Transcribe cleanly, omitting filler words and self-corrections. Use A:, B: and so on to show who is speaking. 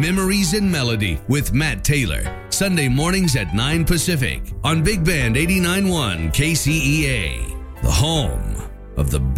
A: Memories and Melody with Matt Taylor. Sunday mornings at 9 Pacific on Big Band 89.1 KCEA, the home of the